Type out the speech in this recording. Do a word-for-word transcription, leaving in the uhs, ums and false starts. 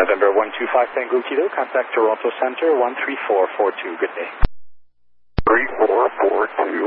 November one two five Tango Kilo, contact Toronto Center one three four four two. Good day. three four four two.